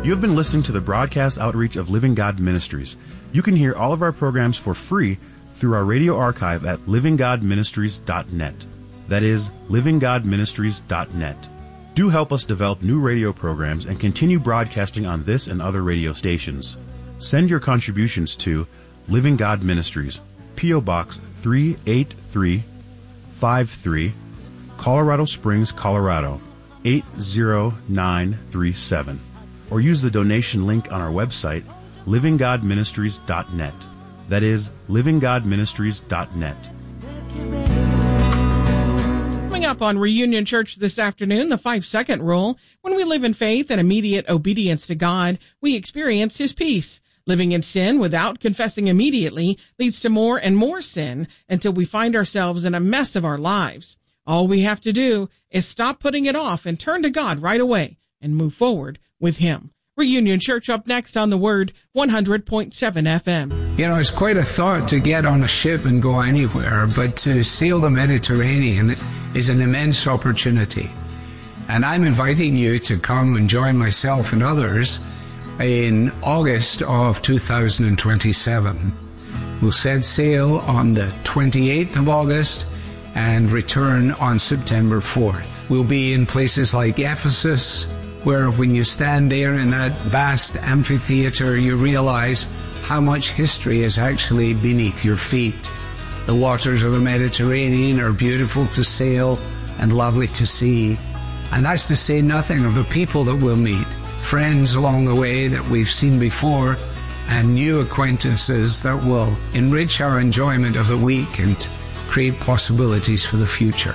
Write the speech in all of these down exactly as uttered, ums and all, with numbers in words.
You have been listening to the broadcast outreach of Living God Ministries. You can hear all of our programs for free through our radio archive at living god ministries dot net. That is, living god ministries dot net. Do help us develop new radio programs and continue broadcasting on this and other radio stations. Send your contributions to Living God Ministries, P O. Box three eight three five three, Colorado Springs, Colorado eight zero nine three seven, or use the donation link on our website, living god ministries dot net. That is, living god ministries dot net. Coming up on Reunion Church this afternoon, the five-second rule. When we live in faith and immediate obedience to God, we experience His peace. Living in sin without confessing immediately leads to more and more sin until we find ourselves in a mess of our lives. All we have to do is stop putting it off and turn to God right away and move forward with Him. Reunion Church up next on The Word, one hundred point seven F M. You know, it's quite a thought to get on a ship and go anywhere, but to sail the Mediterranean is an immense opportunity. And I'm inviting you to come and join myself and others in August of two thousand twenty-seven. We'll set sail on the twenty-eighth of August and return on September fourth. We'll be in places like Ephesus, where when you stand there in that vast amphitheater, you realize how much history is actually beneath your feet. The waters of the Mediterranean are beautiful to sail and lovely to see. And that's to say nothing of the people that we'll meet, friends along the way that we've seen before, and new acquaintances that will enrich our enjoyment of the week and create possibilities for the future.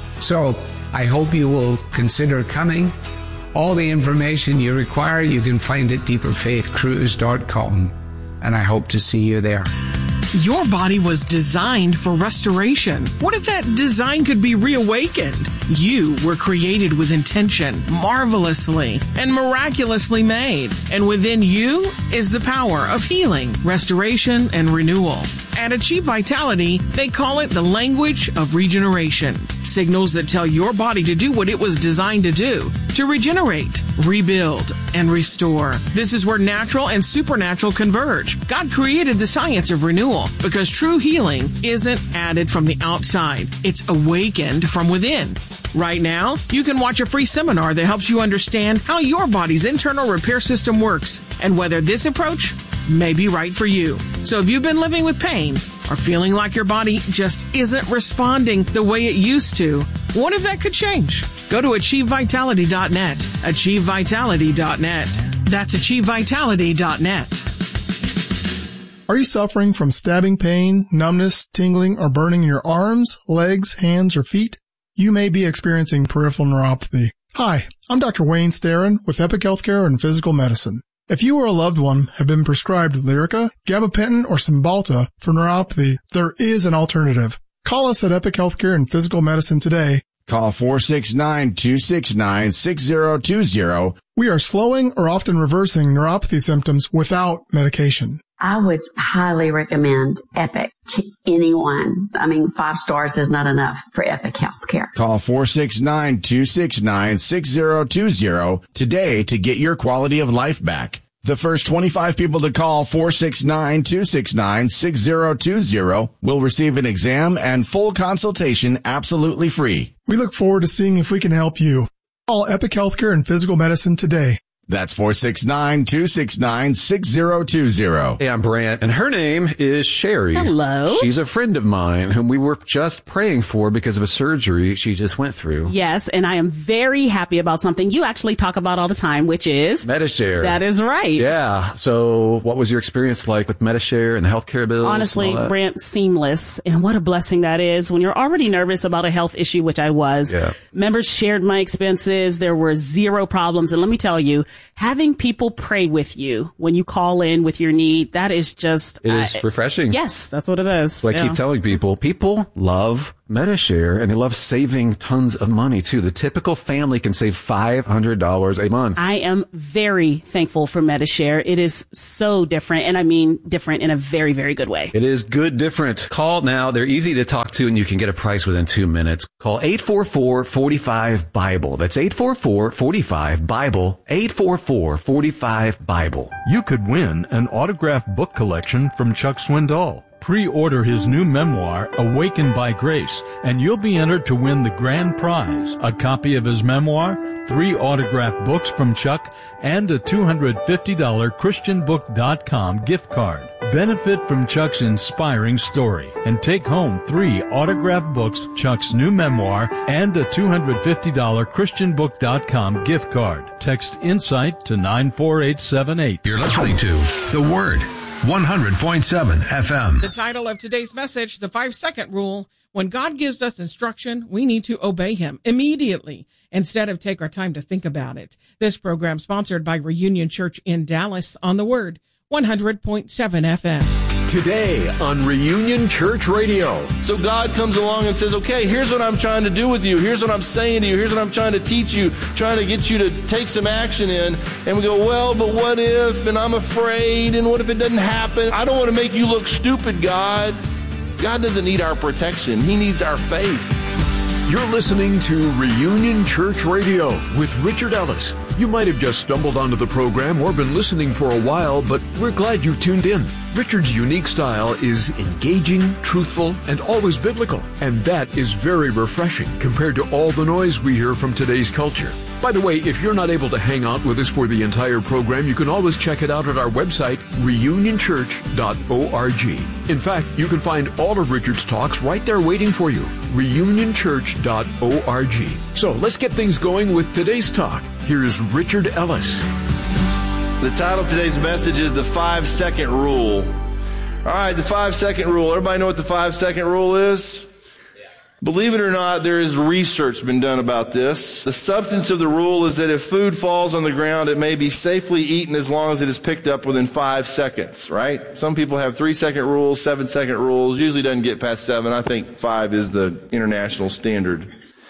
So I hope you will consider coming. All the information you require you can find at deeper faith cruise dot com, and I hope to see you there. Your body was designed for restoration. What if that design could be reawakened? You were created with intention, marvelously and miraculously made. And within you is the power of healing, restoration, and renewal. At Achieve Vitality, they call it the language of regeneration. Signals that tell your body to do what it was designed to do, to regenerate, rebuild, and restore. This is where natural and supernatural converge. God created the science of renewal because true healing isn't added from the outside. It's awakened from within. Right now, you can watch a free seminar that helps you understand how your body's internal repair system works and whether this approach may be right for you. So if you've been living with pain or feeling like your body just isn't responding the way it used to, what if that could change? Go to achieve vitality dot net. achieve vitality dot net. That's achieve vitality dot net. Are you suffering from stabbing pain, numbness, tingling, or burning in your arms, legs, hands, or feet? You may be experiencing peripheral neuropathy. Hi, I'm Doctor Wayne Starrin with Epic Healthcare and Physical Medicine. If you or a loved one have been prescribed Lyrica, gabapentin, or Cymbalta for neuropathy, there is an alternative. Call us at Epic Healthcare and Physical Medicine today. Call four six nine, two six nine, six zero two zero. We are slowing or often reversing neuropathy symptoms without medication. I would highly recommend Epic to anyone. I mean, five stars is not enough for Epic Healthcare. Call four six nine, two six nine, six zero two zero today to get your quality of life back. The first twenty-five people to call four six nine, two six nine, six zero two zero will receive an exam and full consultation absolutely free. We look forward to seeing if we can help you. Call Epic Healthcare and Physical Medicine today. That's four six nine, two six nine, six zero two zero. Hey, I'm Brant, and her name is Sherry. Hello. She's a friend of mine whom we were just praying for because of a surgery she just went through. Yes, and I am very happy about something you actually talk about all the time, which is... Medi-Share. That is right. Yeah. So what was your experience like with Medi-Share and the healthcare bills? Honestly, Brant, seamless. And what a blessing that is when you're already nervous about a health issue, which I was. Yeah. Members shared my expenses. There were zero problems. And let me tell you, having people pray with you when you call in with your need, that is just... It is uh, refreshing. Yes, that's what it is. So I yeah. keep telling people, people love Metashare, and they love saving tons of money, too. The typical family can save five hundred dollars a month. I am very thankful for Metashare. It is so different, and I mean different in a very, very good way. It is good different. Call now. They're easy to talk to, and you can get a price within two minutes. Call eight four four, four five, BIBLE. That's eight four four, four five, BIBLE. eight four four, four five, BIBLE. You could win an autographed book collection from Chuck Swindoll. Pre-order his new memoir, Awakened by Grace, and you'll be entered to win the grand prize, a copy of his memoir, three autographed books from Chuck, and a two hundred fifty dollars Christian book dot com gift card. Benefit from Chuck's inspiring story and take home three autographed books, Chuck's new memoir, and a two hundred fifty dollars Christian book dot com gift card. Text INSIGHT to nine four eight seven eight. You're listening to The Word. one hundred point seven F M. The title of today's message, The Five-Second Rule. When God gives us instruction, we need to obey him immediately instead of take our time to think about it. This program sponsored by Reunion Church in Dallas on The Word, one hundred point seven F M. Today on Reunion Church Radio. So God comes along and says, okay, here's what I'm trying to do with you. Here's what I'm saying to you. Here's what I'm trying to teach you, trying to get you to take some action in. And we go, well, but what if? And I'm afraid. And what if it doesn't happen? I don't want to make you look stupid, God. God doesn't need our protection. He needs our faith. You're listening to Reunion Church Radio with Richard Ellis. You might have just stumbled onto the program or been listening for a while, but we're glad you tuned in. Richard's unique style is engaging, truthful, and always biblical. And that is very refreshing compared to all the noise we hear from today's culture. By the way, if you're not able to hang out with us for the entire program, you can always check it out at our website, reunion church dot org. In fact, you can find all of Richard's talks right there waiting for you, reunion church dot org. So let's get things going with today's talk. Here's Richard Ellis. The title of today's message is The Five-Second Rule. All right, the five-second rule. Everybody know what the five-second rule is? Believe it or not, there is research been done about this. The substance of the rule is that if food falls on the ground, it may be safely eaten as long as it is picked up within five seconds, right? Some people have three-second rules, seven-second rules. Usually doesn't get past seven. I think five is the international standard.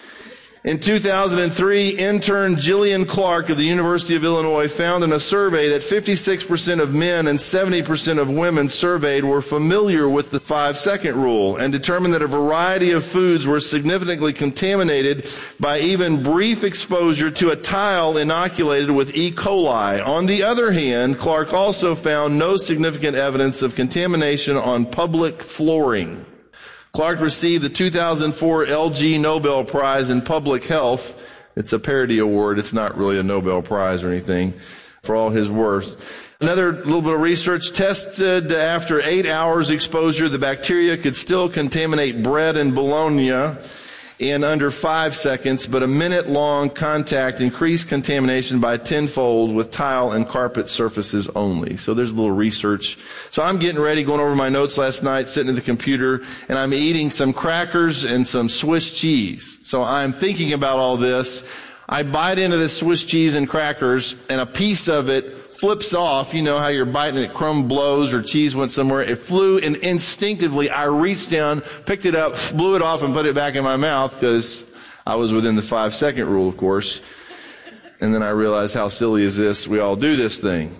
In two thousand three, intern Jillian Clark of the University of Illinois found in a survey that fifty-six percent of men and seventy percent of women surveyed were familiar with the five-second rule and determined that a variety of foods were significantly contaminated by even brief exposure to a tile inoculated with E. coli. On the other hand, Clark also found no significant evidence of contamination on public flooring. Clark received the two thousand four L G Nobel Prize in Public Health. It's a parody award. It's not really a Nobel Prize or anything, for all his work. Another little bit of research tested after eight hours exposure, the bacteria could still contaminate bread and bologna in under five seconds, but a minute-long contact increased contamination by tenfold with tile and carpet surfaces only. So there's a little research. So I'm getting ready, going over my notes last night, sitting at the computer, and I'm eating some crackers and some Swiss cheese. So I'm thinking about all this. I bite into this Swiss cheese and crackers, and a piece of it flips off. You know how you're biting it, crumb blows or cheese went somewhere. It flew, and instinctively I reached down, picked it up, blew it off, and put it back in my mouth because I was within the five second rule, of course. And then I realized, how silly is this? We all do this thing.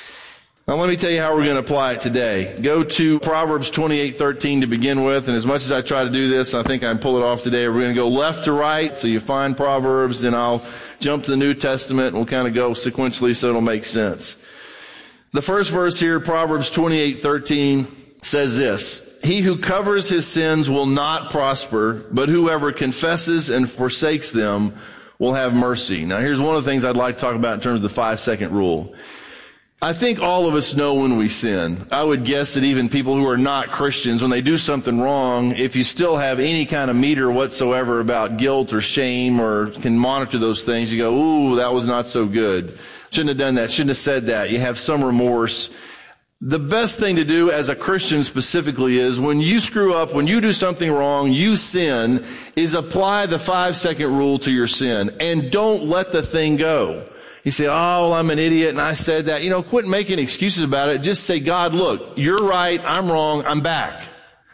Now let me tell you how we're going to apply it today. Go to Proverbs twenty-eight thirteen to begin with, and as much as I try to do this, I think I can pull it off today. We're going to go left to right, so you find Proverbs, then I'll jump to the New Testament, and we'll kind of go sequentially so it'll make sense. The first verse here, Proverbs twenty-eight thirteen, says this: He who covers his sins will not prosper, but whoever confesses and forsakes them will have mercy. Now here's one of the things I'd like to talk about in terms of the five second rule. I think all of us know when we sin. I would guess that even people who are not Christians, when they do something wrong, if you still have any kind of meter whatsoever about guilt or shame or can monitor those things, you go, ooh, that was not so good. Shouldn't have done that. Shouldn't have said that. You have some remorse. The best thing to do as a Christian specifically is when you screw up, when you do something wrong, you sin, is apply the five second rule to your sin and don't let the thing go. You say, oh, well, I'm an idiot and I said that. You know, quit making excuses about it. Just say, God, look, you're right. I'm wrong. I'm back.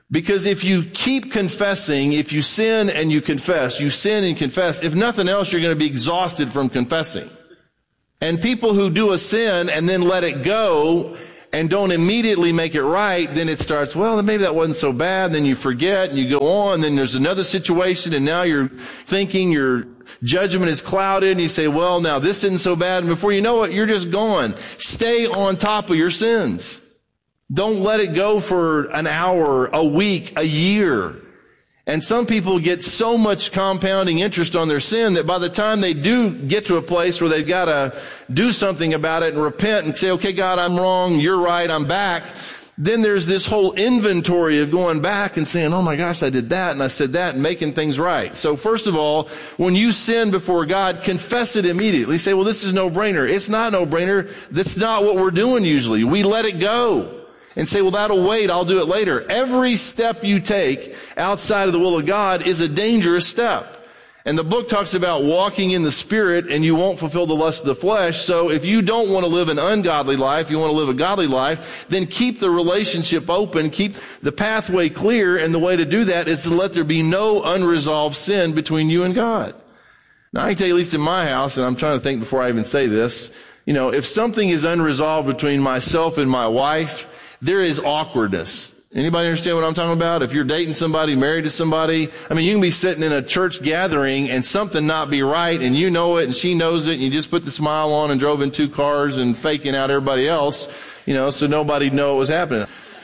Because if you keep confessing, if you sin and you confess, you sin and confess, if nothing else, you're going to be exhausted from confessing. And people who do a sin and then let it go and don't immediately make it right, then it starts, well, maybe that wasn't so bad. Then you forget and you go on. Then there's another situation and now you're thinking your judgment is clouded and you say, well, now this isn't so bad. And before you know it, you're just gone. Stay on top of your sins. Don't let it go for an hour, a week, a year. And some people get so much compounding interest on their sin that by the time they do get to a place where they've got to do something about it and repent and say, okay, God, I'm wrong. You're right. I'm back. Then there's this whole inventory of going back and saying, oh my gosh, I did that and I said that and making things right. So first of all, when you sin before God, confess it immediately. Say, well, this is no brainer. It's not no brainer. That's not what we're doing usually. We let it go. And say, well, that'll wait. I'll do it later. Every step you take outside of the will of God is a dangerous step. And the book talks about walking in the Spirit and you won't fulfill the lust of the flesh. So if you don't want to live an ungodly life, you want to live a godly life, then keep the relationship open, keep the pathway clear. And the way to do that is to let there be no unresolved sin between you and God. Now, I can tell you, at least in my house, and I'm trying to think before I even say this, you know, if something is unresolved between myself and my wife, there is awkwardness. Anybody understand what I'm talking about? If you're dating somebody, married to somebody, I mean, you can be sitting in a church gathering and something not be right and you know it and she knows it and you just put the smile on and drove in two cars and faking out everybody else, you know, so nobody know what was happening.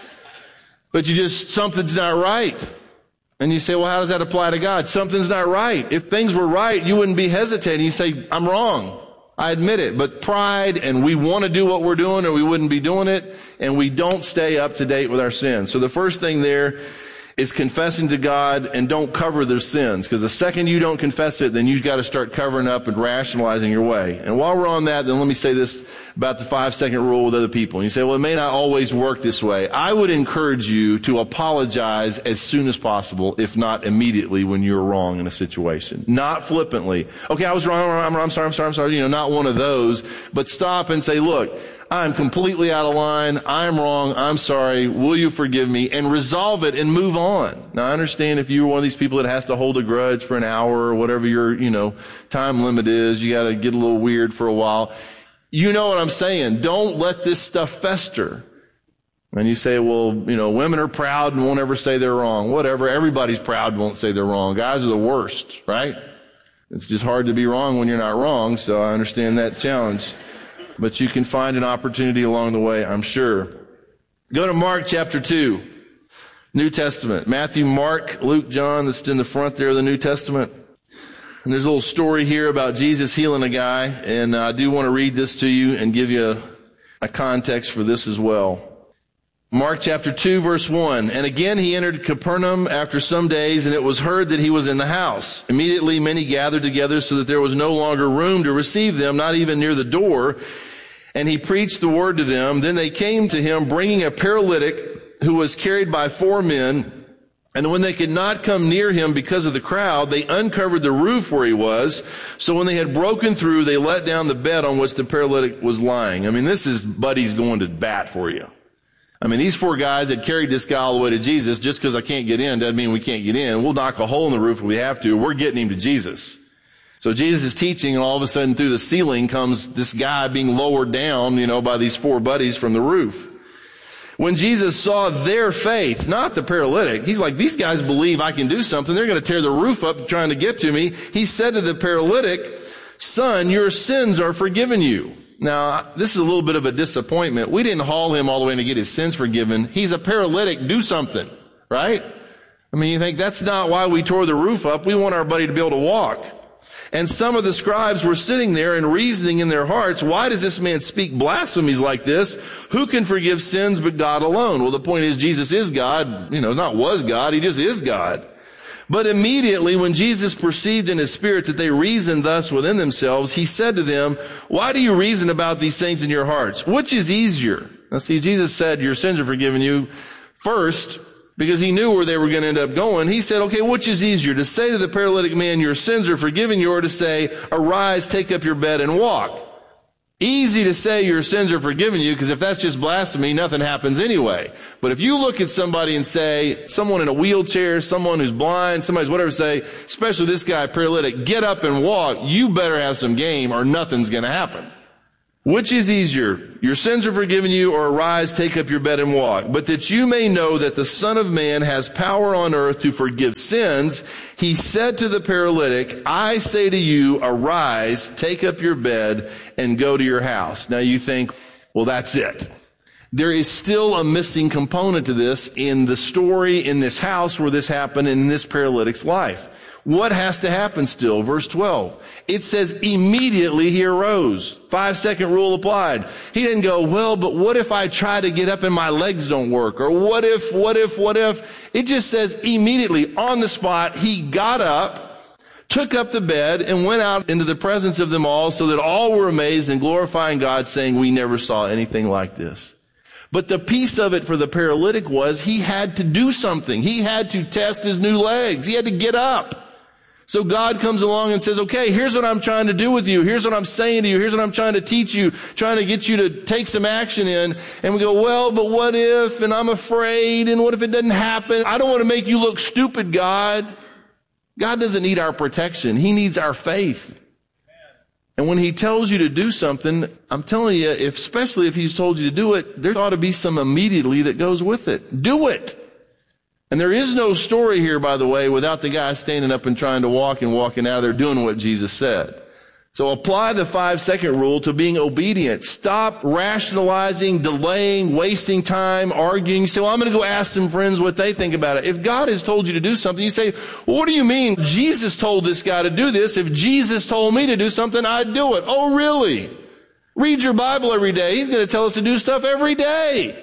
But you just, something's not right. And you say, well, how does that apply to God? Something's not right. If things were right, you wouldn't be hesitating. You say, I'm wrong. I admit it, but pride and we want to do what we're doing or we wouldn't be doing it, and we don't stay up to date with our sins. So the first thing there is confessing to God and don't cover their sins, because the second you don't confess it, then you've got to start covering up and rationalizing your way. And while we're on that, then let me say this about the five second rule with other people. And you say, well, it may not always work this way. I would encourage you to apologize as soon as possible, if not immediately when you're wrong in a situation. Not flippantly. Okay, I was wrong, I'm, I'm sorry, I'm sorry, I'm sorry, you know, not one of those, but stop and say, look, I'm completely out of line. I'm wrong. I'm sorry. Will you forgive me? And resolve it and move on. Now, I understand if you're one of these people that has to hold a grudge for an hour or whatever your, you know, time limit is, you got to get a little weird for a while. You know what I'm saying. Don't let this stuff fester. And you say, well, you know, women are proud and won't ever say they're wrong. Whatever. Everybody's proud and won't say they're wrong. Guys are the worst, right? It's just hard to be wrong when you're not wrong. So I understand that challenge. But you can find an opportunity along the way, I'm sure. Go to Mark chapter two, New Testament. Matthew, Mark, Luke, John, that's in the front there of the New Testament. And there's a little story here about Jesus healing a guy. And I do want to read this to you and give you a, a context for this as well. Mark chapter two, verse one. And again he entered Capernaum after some days, and it was heard that he was in the house. Immediately many gathered together so that there was no longer room to receive them, not even near the door. And he preached the word to them. Then they came to him, bringing a paralytic who was carried by four men. And when they could not come near him because of the crowd, they uncovered the roof where he was. So when they had broken through, they let down the bed on which the paralytic was lying. I mean, this is buddies going to bat for you. I mean, these four guys had carried this guy all the way to Jesus. Just because I can't get in doesn't mean we can't get in. We'll knock a hole in the roof if we have to. We're getting him to Jesus. So Jesus is teaching, and all of a sudden through the ceiling comes this guy being lowered down, you know, by these four buddies from the roof. When Jesus saw their faith, not the paralytic, he's like, these guys believe I can do something. They're going to tear the roof up trying to get to me. He said to the paralytic, son, your sins are forgiven you. Now, this is a little bit of a disappointment. We didn't haul him all the way to get his sins forgiven. He's a paralytic. Do something, right? I mean, you think that's not why we tore the roof up. We want our buddy to be able to walk. And some of the scribes were sitting there and reasoning in their hearts, why does this man speak blasphemies like this? Who can forgive sins but God alone? Well, the point is Jesus is God. You know, not was God. He just is God. But immediately when Jesus perceived in his spirit that they reasoned thus within themselves, he said to them, why do you reason about these things in your hearts? Which is easier? Now see, Jesus said, your sins are forgiven you first, because he knew where they were going to end up going. He said, okay, which is easier? To say to the paralytic man, your sins are forgiven you, or to say, arise, take up your bed and walk? Easy to say your sins are forgiven you, because if that's just blasphemy, nothing happens anyway. But if you look at somebody and say, someone in a wheelchair, someone who's blind, somebody's whatever, say, especially this guy, paralytic, get up and walk, you better have some game or nothing's going to happen. Which is easier? Your sins are forgiven you, or arise, take up your bed and walk. But that you may know that the Son of Man has power on earth to forgive sins, he said to the paralytic, I say to you, arise, take up your bed, and go to your house. Now you think, well, that's it. There is still a missing component to this in the story in this house where this happened in this paralytic's life. What has to happen still? Verse twelve. It says immediately he arose. Five second rule applied. He didn't go, well, but what if I try to get up and my legs don't work? Or what if, what if, what if? It just says immediately on the spot, he got up, took up the bed, and went out into the presence of them all, so that all were amazed and glorifying God, saying, we never saw anything like this. But the piece of it for the paralytic was he had to do something. He had to test his new legs. He had to get up. So God comes along and says, okay, here's what I'm trying to do with you. Here's what I'm saying to you. Here's what I'm trying to teach you, trying to get you to take some action in. And we go, well, but what if? And I'm afraid. And what if it doesn't happen? I don't want to make you look stupid, God. God doesn't need our protection. He needs our faith. And when he tells you to do something, I'm telling you, if, especially if he's told you to do it, there ought to be some immediately that goes with it. Do it. And there is no story here, by the way, without the guy standing up and trying to walk and walking out of there doing what Jesus said. So apply the five second rule to being obedient. Stop rationalizing, delaying, wasting time, arguing. You say, well, I'm going to go ask some friends what they think about it. If God has told you to do something, you say, well, what do you mean? Jesus told this guy to do this. If Jesus told me to do something, I'd do it. Oh, really? Read your Bible every day. He's going to tell us to do stuff every day.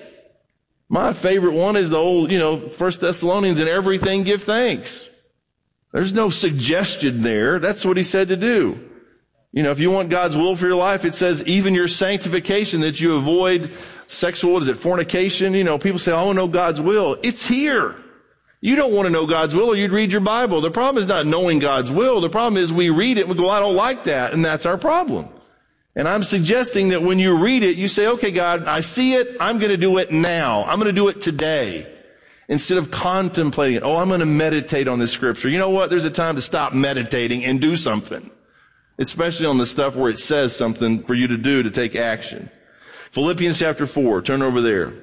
My favorite one is the old, you know, First Thessalonians, in everything give thanks. There's no suggestion there. That's what he said to do. You know, if you want God's will for your life, it says even your sanctification, that you avoid sexual, what is it, fornication. You know, people say, I want to know God's will. It's here. You don't want to know God's will, or you'd read your Bible. The problem is not knowing God's will. The problem is we read it and we go, I don't like that. And that's our problem. And I'm suggesting that when you read it, you say, okay, God, I see it. I'm going to do it now. I'm going to do it today. Instead of contemplating it. Oh, I'm going to meditate on this scripture. You know what? There's a time to stop meditating and do something. Especially on the stuff where it says something for you to do, to take action. Philippians chapter four. Turn over there.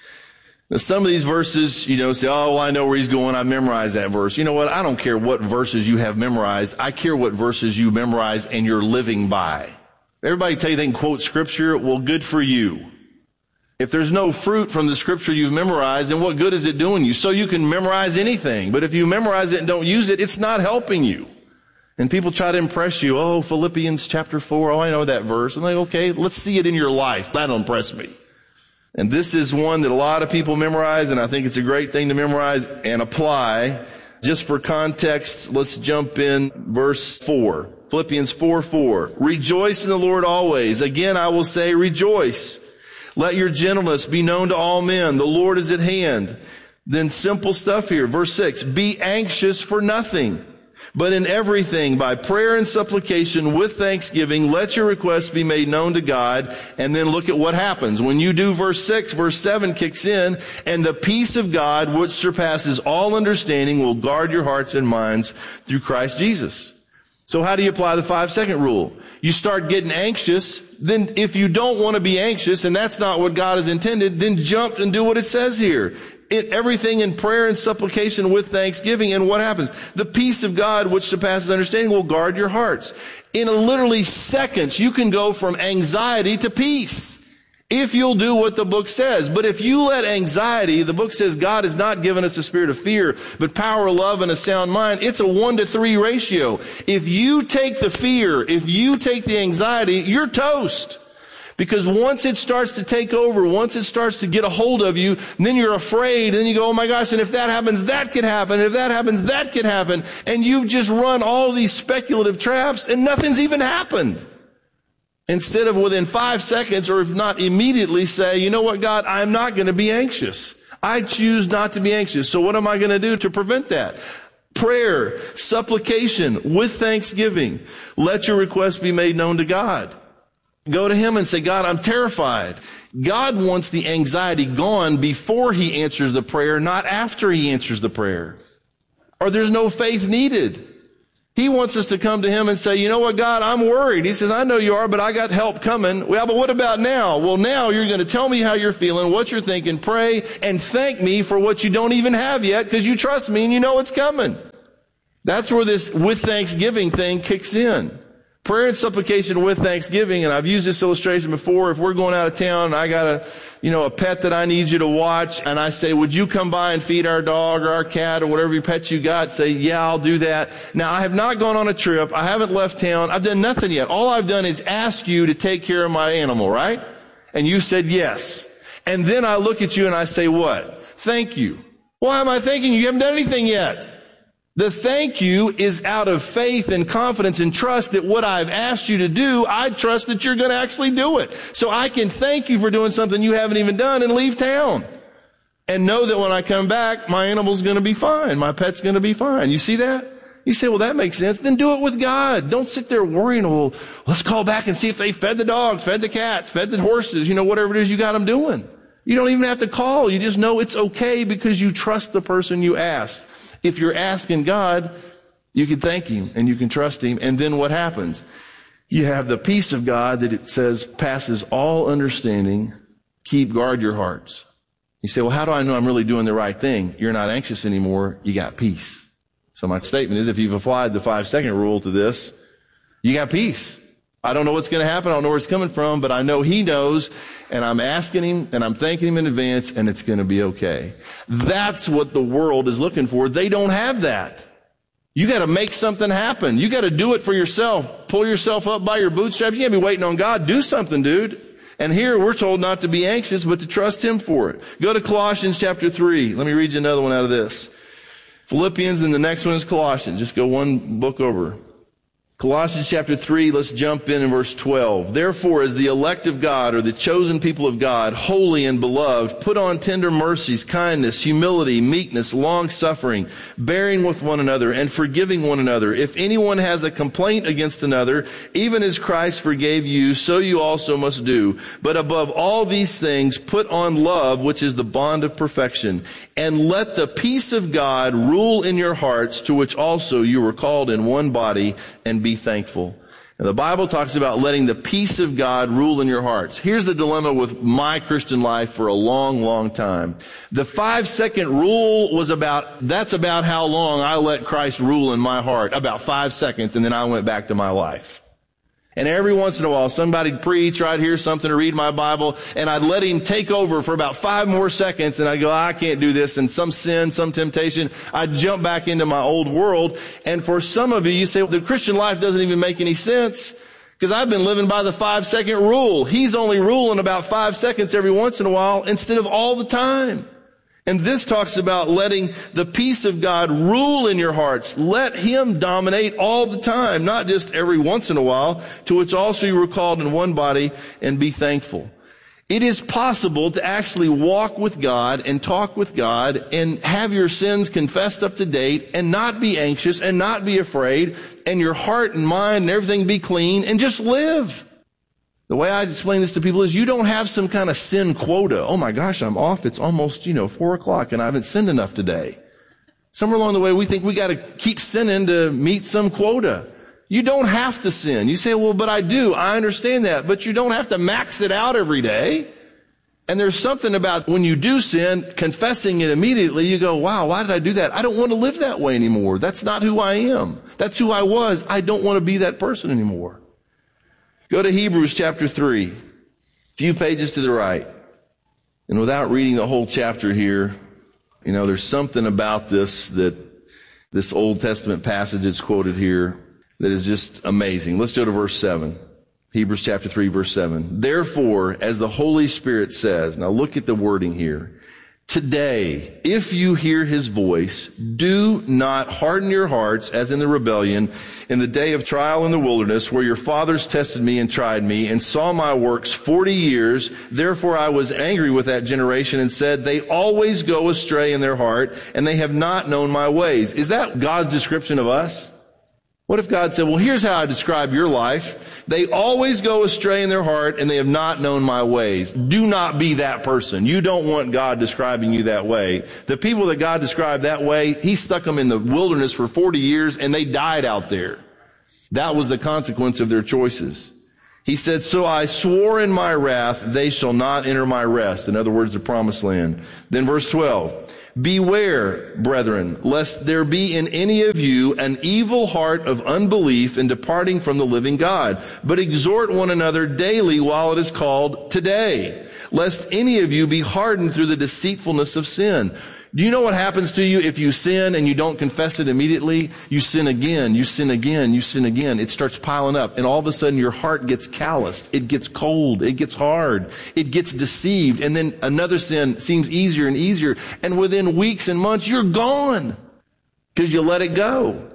Now, some of these verses, you know, say, oh, well, I know where he's going. I memorized that verse. You know what? I don't care what verses you have memorized. I care what verses you memorize and you're living by. Everybody tell you they can quote scripture. Well, good for you. If there's no fruit from the scripture you've memorized, then what good is it doing you? So you can memorize anything. But if you memorize it and don't use it, it's not helping you. And people try to impress you. Oh, Philippians chapter four. Oh, I know that verse. I'm like, okay, let's see it in your life. That'll impress me. And this is one that a lot of people memorize, and I think it's a great thing to memorize and apply. Just for context, let's jump in verse four. Philippians four four. Rejoice in the Lord always. Again, I will say rejoice. Let your gentleness be known to all men. The Lord is at hand. Then simple stuff here. Verse six. Be anxious for nothing, but in everything, by prayer and supplication with thanksgiving, let your requests be made known to God. And then look at what happens. When you do verse six, verse seven kicks in, and the peace of God, which surpasses all understanding, will guard your hearts and minds through Christ Jesus. So how do you apply the five second rule? You start getting anxious. Then if you don't want to be anxious, and that's not what God has intended, then jump and do what it says here. It, everything in prayer and supplication with thanksgiving. And what happens? The peace of God, which surpasses understanding, will guard your hearts. In literally seconds, you can go from anxiety to peace. If you'll do what the book says. But if you let anxiety, the book says God has not given us a spirit of fear, but power, love, and a sound mind. It's a one to three ratio. If you take the fear, if you take the anxiety, you're toast. Because once it starts to take over, once it starts to get a hold of you, then you're afraid, and then you go, oh my gosh, and if that happens, that could happen, and if that happens, that could happen. And you've just run all these speculative traps, and nothing's even happened. Instead of within five seconds, or if not immediately, say, you know what, God, I'm not going to be anxious. I choose not to be anxious. So what am I going to do to prevent that? Prayer, supplication with thanksgiving. Let your requests be made known to God. Go to him and say, God, I'm terrified. God wants the anxiety gone before he answers the prayer, not after he answers the prayer. Or there's no faith needed. He wants us to come to him and say, you know what, God, I'm worried. He says, I know you are, but I got help coming. Well, but what about now? Well, now you're going to tell me how you're feeling, what you're thinking, pray, and thank me for what you don't even have yet because you trust me and you know it's coming. That's where this with thanksgiving thing kicks in. Prayer and supplication with thanksgiving, and I've used this illustration before. If we're going out of town and I got a, you know, a pet that I need you to watch, and I say, would you come by and feed our dog or our cat or whatever your pet you got? Say, yeah, I'll do that. Now, I have not gone on a trip. I haven't left town. I've done nothing yet. All I've done is ask you to take care of my animal, right? And you said yes. And then I look at you and I say what? Thank you. Why am I thanking you? You haven't done anything yet. The thank you is out of faith and confidence and trust that what I've asked you to do, I trust that you're going to actually do it. So I can thank you for doing something you haven't even done and leave town. And know that when I come back, my animal's going to be fine. My pet's going to be fine. You see that? You say, well, that makes sense. Then do it with God. Don't sit there worrying, well, let's call back and see if they fed the dogs, fed the cats, fed the horses, you know, whatever it is you got them doing. You don't even have to call. You just know it's okay because you trust the person you asked. If you're asking God, you can thank him and you can trust him. And then what happens? You have the peace of God that it says passes all understanding. Keep guard your hearts. You say, well, how do I know I'm really doing the right thing? You're not anxious anymore. You got peace. So my statement is if you've applied the five second rule to this, you got peace. I don't know what's going to happen. I don't know where it's coming from, but I know he knows, and I'm asking him, and I'm thanking him in advance, and it's going to be okay. That's what the world is looking for. They don't have that. You got to make something happen. You got to do it for yourself. Pull yourself up by your bootstraps. You can't be waiting on God. Do something, dude. And here we're told not to be anxious, but to trust him for it. Go to Colossians chapter three. Let me read you another one out of this. Philippians, and the next one is Colossians. Just go one book over. Colossians chapter three, let's jump in in verse twelve. Therefore, as the elect of God, or the chosen people of God, holy and beloved, put on tender mercies, kindness, humility, meekness, long-suffering, bearing with one another, and forgiving one another. If anyone has a complaint against another, even as Christ forgave you, so you also must do. But above all these things, put on love, which is the bond of perfection. And let the peace of God rule in your hearts, to which also you were called in one body, and be thankful. And the Bible talks about letting the peace of God rule in your hearts. Here's the dilemma with my Christian life for a long, long time. The five second rule was about, that's about how long I let Christ rule in my heart. About five seconds, and then I went back to my life. And every once in a while, somebody'd preach, or I'd hear something or read my Bible, and I'd let him take over for about five more seconds, and I'd go, I can't do this, and some sin, some temptation, I'd jump back into my old world. And for some of you, you say, well, the Christian life doesn't even make any sense, because I've been living by the five second rule. He's only ruling about five seconds every once in a while, instead of all the time. And this talks about letting the peace of God rule in your hearts. Let him dominate all the time, not just every once in a while, to which also you were called in one body, and be thankful. It is possible to actually walk with God and talk with God and have your sins confessed up to date and not be anxious and not be afraid, and your heart and mind and everything be clean, and just live. The way I explain this to people is you don't have some kind of sin quota. Oh my gosh, I'm off. It's almost, you know, four o'clock and I haven't sinned enough today. Somewhere along the way, we think we got to keep sinning to meet some quota. You don't have to sin. You say, well, but I do. I understand that. But you don't have to max it out every day. And there's something about when you do sin, confessing it immediately, you go, wow, why did I do that? I don't want to live that way anymore. That's not who I am. That's who I was. I don't want to be that person anymore. Go to Hebrews chapter three, a few pages to the right. And without reading the whole chapter here, you know, there's something about this that this Old Testament passage that's quoted here that is just amazing. Let's go to verse seven. Hebrews chapter three, verse seven. Therefore, as the Holy Spirit says, now look at the wording here. Today, if you hear his voice, do not harden your hearts as in the rebellion in the day of trial in the wilderness, where your fathers tested me and tried me and saw my works forty years. Therefore I was angry with that generation and said, they always go astray in their heart, and they have not known my ways. Is that God's description of us? What if God said, well, here's how I describe your life. They always go astray in their heart, and they have not known my ways. Do not be that person. You don't want God describing you that way. The people that God described that way, he stuck them in the wilderness for forty years, and they died out there. That was the consequence of their choices. He said, so I swore in my wrath, they shall not enter my rest. In other words, the promised land. Then verse twelve. Beware, brethren, lest there be in any of you an evil heart of unbelief in departing from the living God. But exhort one another daily while it is called today, lest any of you be hardened through the deceitfulness of sin. Do you know what happens to you if you sin and you don't confess it immediately? You sin again, you sin again, you sin again. It starts piling up, and all of a sudden your heart gets calloused. It gets cold. It gets hard. It gets deceived. And then another sin seems easier and easier. And within weeks and months, you're gone because you let it go.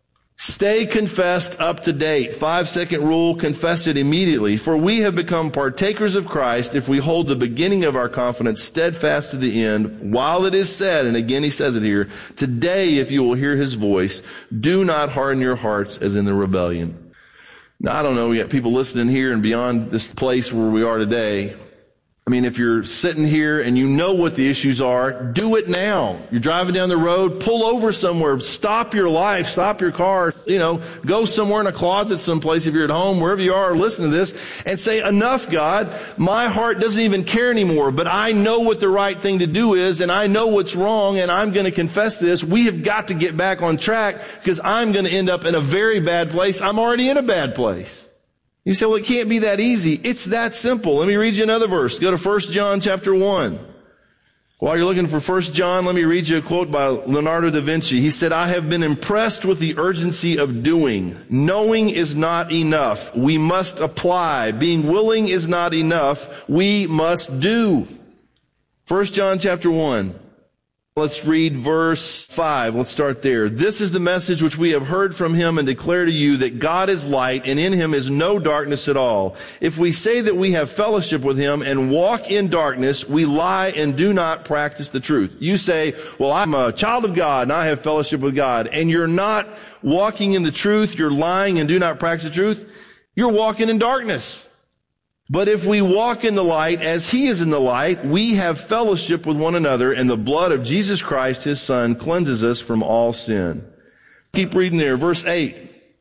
Stay confessed up to date. Five second rule, confess it immediately. For we have become partakers of Christ if we hold the beginning of our confidence steadfast to the end, while it is said, and again he says it here, today if you will hear his voice, do not harden your hearts as in the rebellion. Now I don't know yet, people listening here and beyond this place where we are today. I mean, if you're sitting here and you know what the issues are, do it now. You're driving down the road, pull over somewhere, stop your life, stop your car, you know, go somewhere in a closet someplace if you're at home, wherever you are, listen to this, and say, enough, God. My heart doesn't even care anymore, but I know what the right thing to do is, and I know what's wrong, and I'm going to confess this. We have got to get back on track because I'm going to end up in a very bad place. I'm already in a bad place. You say, well, it can't be that easy. It's that simple. Let me read you another verse. Go to First John chapter one. While you're looking for First John, let me read you a quote by Leonardo da Vinci. He said, I have been impressed with the urgency of doing. Knowing is not enough. We must apply. Being willing is not enough. We must do. First John chapter one. Let's read verse five. Let's start there. This is the message which we have heard from him and declare to you, that God is light and in him is no darkness at all. If we say that we have fellowship with him and walk in darkness, we lie and do not practice the truth. You say, well, I'm a child of God and I have fellowship with God, and you're not walking in the truth. You're lying and do not practice the truth. You're walking in darkness. But if we walk in the light as he is in the light, we have fellowship with one another, and the blood of Jesus Christ, his son, cleanses us from all sin. Keep reading there. Verse eight.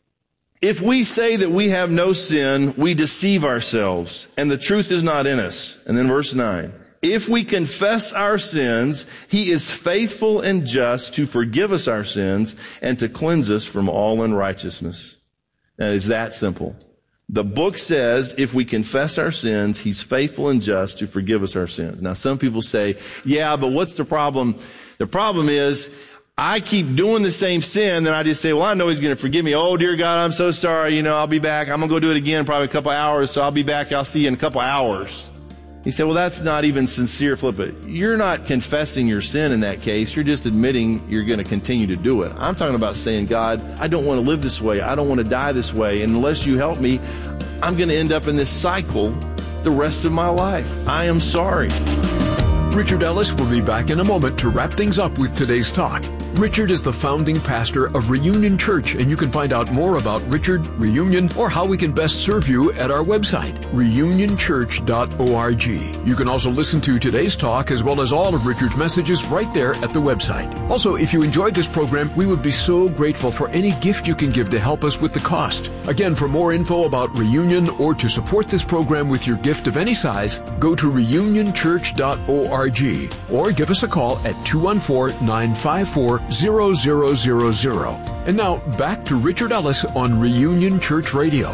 If we say that we have no sin, we deceive ourselves, and the truth is not in us. And then verse nine. If we confess our sins, he is faithful and just to forgive us our sins and to cleanse us from all unrighteousness. Now, it's that simple. The book says if we confess our sins, he's faithful and just to forgive us our sins. Now, some people say, yeah, but what's the problem? The problem is I keep doing the same sin, then I just say, well, I know he's going to forgive me. Oh, dear God, I'm so sorry. You know, I'll be back. I'm going to go do it again in probably a couple hours, so I'll be back. I'll see you in a couple hours. He said, well, that's not even sincere, Flip it. You're not confessing your sin in that case. You're just admitting you're going to continue to do it. I'm talking about saying, God, I don't want to live this way. I don't want to die this way. And unless you help me, I'm going to end up in this cycle the rest of my life. I am sorry. Richard Ellis will be back in a moment to wrap things up with today's talk. Richard is the founding pastor of Reunion Church, and you can find out more about Richard, Reunion, or how we can best serve you at our website, reunion church dot org. You can also listen to today's talk as well as all of Richard's messages right there at the website. Also, if you enjoyed this program, we would be so grateful for any gift you can give to help us with the cost. Again, for more info about Reunion or to support this program with your gift of any size, go to reunion church dot org or give us a call at two one four, nine five four, zero zero zero zero. And now back to Richard Ellis on Reunion Church Radio.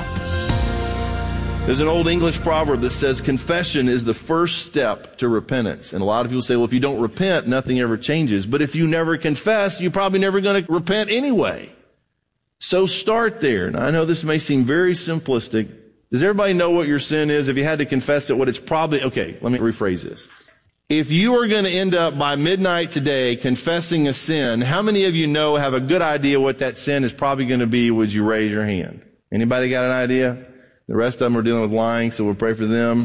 There's an old English proverb that says confession is the first step to repentance. And a lot of people say, well, if you don't repent, nothing ever changes. But if you never confess, you're probably never going to repent anyway. So start there. Now, I know this may seem very simplistic. Does everybody know what your sin is? If you had to confess it, what it's probably, okay, let me rephrase this. If you are going to end up by midnight today confessing a sin, how many of you know, have a good idea what that sin is probably going to be? Would you raise your hand? Anybody got an idea? The rest of them are dealing with lying, so we'll pray for them.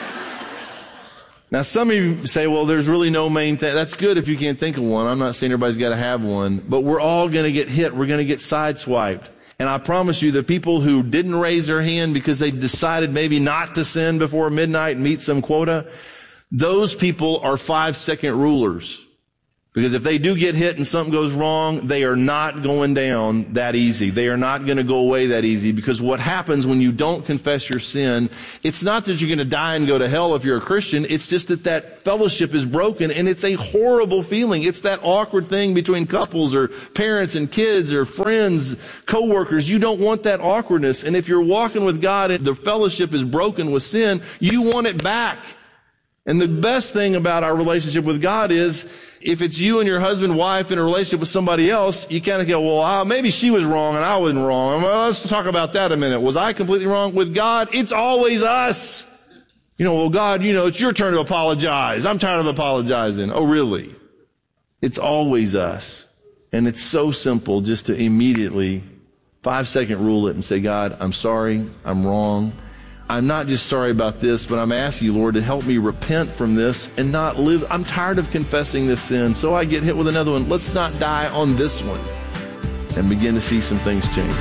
Now, some of you say, well, there's really no main thing. That's good if you can't think of one. I'm not saying everybody's got to have one, but we're all going to get hit. We're going to get sideswiped. And I promise you, the people who didn't raise their hand because they decided maybe not to sin before midnight and meet some quota, those people are five-second rulers. Because if they do get hit and something goes wrong, they are not going down that easy. They are not going to go away that easy. Because what happens when you don't confess your sin, it's not that you're going to die and go to hell if you're a Christian. It's just that that fellowship is broken, and it's a horrible feeling. It's that awkward thing between couples or parents and kids or friends, coworkers. You don't want that awkwardness. And if you're walking with God and the fellowship is broken with sin, you want it back. And the best thing about our relationship with God is, if it's you and your husband, wife in a relationship with somebody else, you kind of go, well, uh, maybe she was wrong and I wasn't wrong. Well, let's talk about that a minute. Was I completely wrong? With God, it's always us. You know, well, God, you know, it's your turn to apologize. I'm tired of apologizing. Oh, really? It's always us. And it's so simple just to immediately five second rule it and say, God, I'm sorry. I'm wrong. I'm not just sorry about this, but I'm asking you, Lord, to help me repent from this and not live. I'm tired of confessing this sin, so I get hit with another one. Let's not die on this one and begin to see some things change.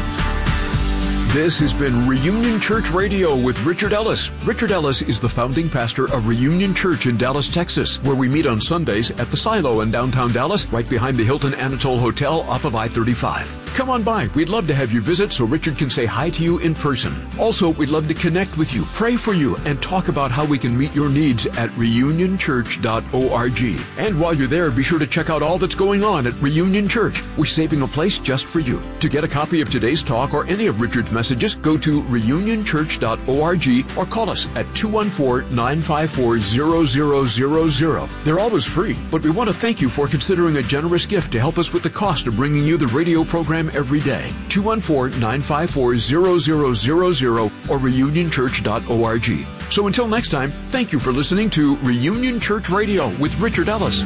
This has been Reunion Church Radio with Richard Ellis. Richard Ellis is the founding pastor of Reunion Church in Dallas, Texas, where we meet on Sundays at the Silo in downtown Dallas, right behind the Hilton Anatole Hotel off of I thirty-five. Come on by. We'd love to have you visit so Richard can say hi to you in person. Also, we'd love to connect with you, pray for you, and talk about how we can meet your needs at reunion church dot org. And while you're there, be sure to check out all that's going on at Reunion Church. We're saving a place just for you. To get a copy of today's talk or any of Richard's messages, go to reunion church dot org or call us at two one four, nine five four, zero zero zero zero. They're always free, but we want to thank you for considering a generous gift to help us with the cost of bringing you the radio program every day. two one four, nine five four, zero zero zero zero or reunion church dot org. So until next time, thank you for listening to Reunion Church Radio with Richard Ellis.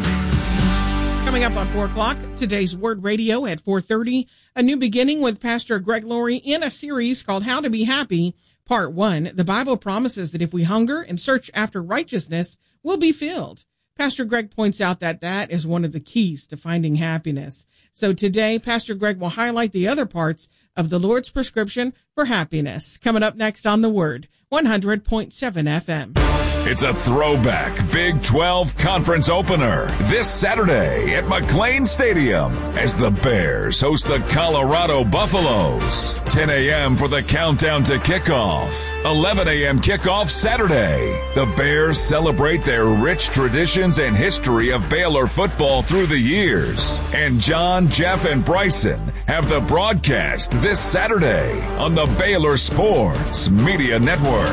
Coming up on four o'clock, today's Word Radio at four thirty, a new beginning with Pastor Greg Laurie in a series called How to Be Happy, Part one. The Bible promises that if we hunger and search after righteousness, we'll be filled. Pastor Greg points out that that is one of the keys to finding happiness. So today, Pastor Greg will highlight the other parts of the Lord's prescription for happiness. Coming up next on The Word, one hundred point seven F M. It's a throwback Big twelve conference opener this Saturday at McLean Stadium as the Bears host the Colorado Buffaloes. ten a.m. for the countdown to kickoff. eleven a.m. kickoff Saturday. The Bears celebrate their rich traditions and history of Baylor football through the years. And John, Jeff, and Bryson have the broadcast this Saturday on the Baylor Sports Media Network.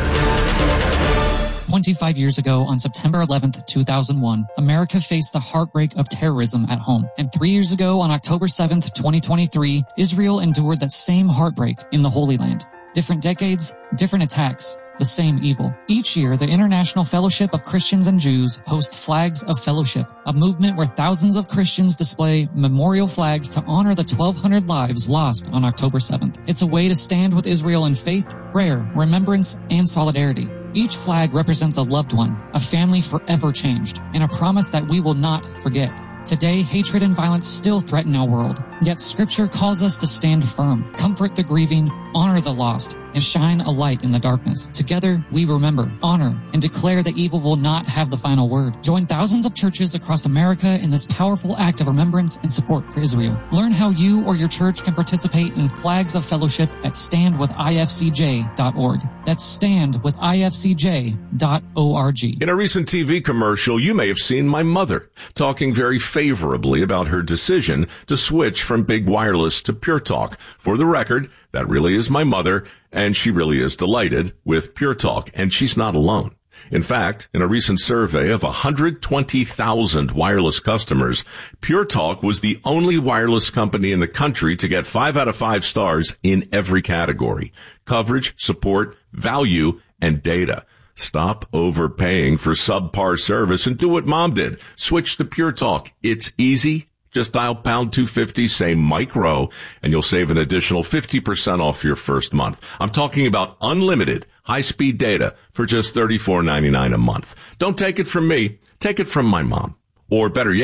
twenty-five years ago, on September eleventh, two thousand one, America faced the heartbreak of terrorism at home. And three years ago, on October seventh, twenty twenty-three, Israel endured that same heartbreak in the Holy Land. Different decades, different attacks, the same evil. Each year, the International Fellowship of Christians and Jews hosts Flags of Fellowship, a movement where thousands of Christians display memorial flags to honor the twelve hundred lives lost on October seventh. It's a way to stand with Israel in faith, prayer, remembrance, and solidarity. Each flag represents a loved one, a family forever changed, and a promise that we will not forget. Today, hatred and violence still threaten our world, yet Scripture calls us to stand firm, comfort the grieving, honor the lost, and shine a light in the darkness. Together, we remember, honor, and declare that evil will not have the final word. Join thousands of churches across America in this powerful act of remembrance and support for Israel. Learn how you or your church can participate in Flags of Fellowship at stand with I F C J dot org. That's stand with I F C J dot org. In a recent T V commercial, you may have seen my mother talking very favorably about her decision to switch from big wireless to Pure Talk. For the record, that really is my mother, and she really is delighted with Pure Talk, and she's not alone. In fact, in a recent survey of one hundred twenty thousand wireless customers, Pure Talk was the only wireless company in the country to get five out of five stars in every category: coverage, support, value, and data. Stop overpaying for subpar service and do what Mom did. Switch to Pure Talk. It's easy. Just dial pound two fifty, say micro, and you'll save an additional fifty percent off your first month. I'm talking about unlimited high-speed data for just thirty-four ninety-nine a month. Don't take it from me. Take it from my mom. Or better yet,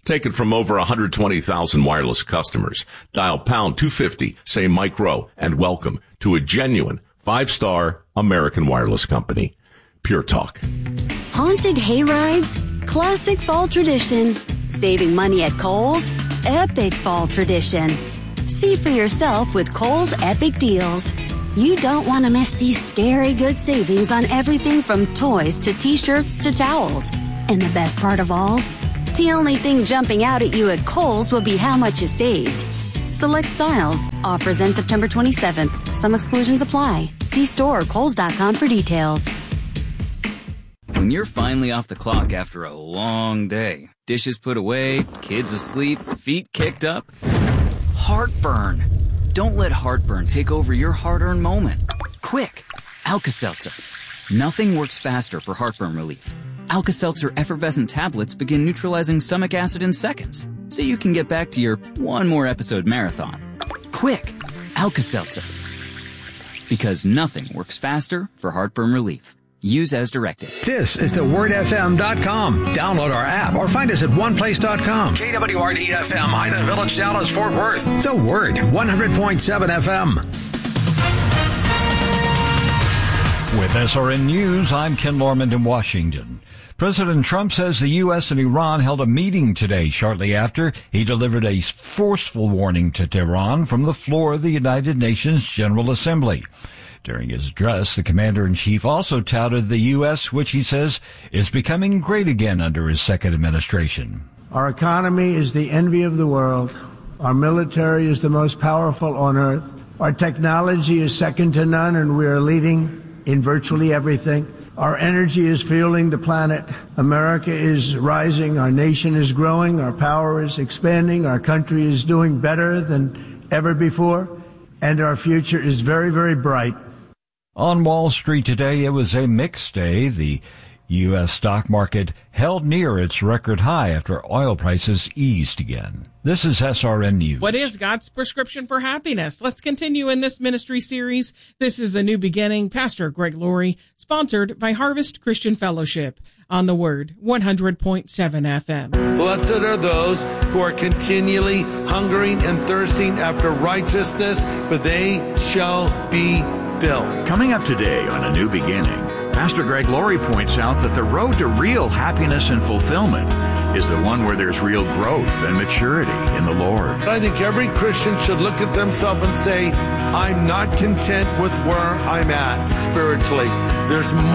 Take it from over one hundred twenty thousand wireless customers. Dial pound two fifty, say Mike Rowe, and welcome to a genuine five-star American wireless company. Pure Talk. Haunted hay rides, classic fall tradition. Saving money at Kohl's, epic fall tradition. See for yourself with Kohl's Epic Deals. You don't want to miss these scary good savings on everything from toys to t-shirts to towels. And the best part of all? The only thing jumping out at you at Kohl's will be how much you saved. Select styles. Offers end September twenty-seventh. Some exclusions apply. See store or kohls dot com for details. When you're finally off the clock after a long day, dishes put away, kids asleep, feet kicked up, heartburn. Don't let heartburn take over your hard-earned moment. Quick, Alka-Seltzer. Nothing works faster for heartburn relief. Alka-Seltzer effervescent tablets begin neutralizing stomach acid in seconds, so you can get back to your one more episode marathon. Quick, Alka-Seltzer. Because nothing works faster for heartburn relief. Use as directed. This is the word f m dot com. Download our app or find us at one place dot com. K W R D F M, Highland Village, Dallas, Fort Worth. The Word, one hundred point seven F M. With S R N News, I'm Ken Lorman in Washington. President Trump says the U S and Iran held a meeting today shortly after he delivered a forceful warning to Tehran from the floor of the United Nations General Assembly. During his address, the commander-in-chief also touted the U S, which he says is becoming great again under his second administration. Our economy is the envy of the world. Our military is the most powerful on earth. Our technology is second to none, and we are leading in virtually everything. Our energy is fueling the planet. America is rising. Our nation is growing. Our power is expanding. Our country is doing better than ever before. And our future is very, very bright. On Wall Street today, it was a mixed day. The U S stock market held near its record high after oil prices eased again. This is S R N News. What is God's prescription for happiness? Let's continue in this ministry series. This is A New Beginning. Pastor Greg Laurie, sponsored by Harvest Christian Fellowship on the Word, one hundred point seven F M. Blessed are those who are continually hungering and thirsting after righteousness, for they shall be filled. Coming up today on A New Beginning, Pastor Greg Laurie points out that the road to real happiness and fulfillment is the one where there's real growth and maturity in the Lord. I think every Christian should look at themselves and say, I'm not content with where I'm at spiritually. There's more.